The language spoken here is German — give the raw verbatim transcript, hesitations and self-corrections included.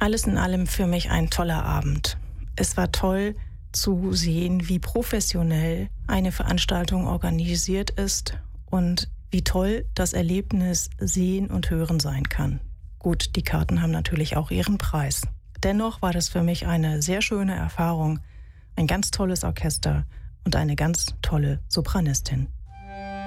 Alles in allem für mich ein toller Abend. Es war toll zu sehen, wie professionell eine Veranstaltung organisiert ist und wie toll das Erlebnis Sehen und Hören sein kann. Gut, die Karten haben natürlich auch ihren Preis. Dennoch war das für mich eine sehr schöne Erfahrung, ein ganz tolles Orchester und eine ganz tolle Sopranistin.